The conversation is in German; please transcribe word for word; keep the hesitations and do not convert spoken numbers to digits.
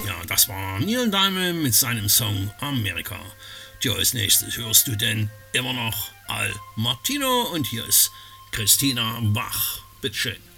Ja, das war Neil Diamond mit seinem Song Amerika. Tja, als nächstes hörst du denn immer noch Al Martino und hier ist Christina Bach. Bitteschön.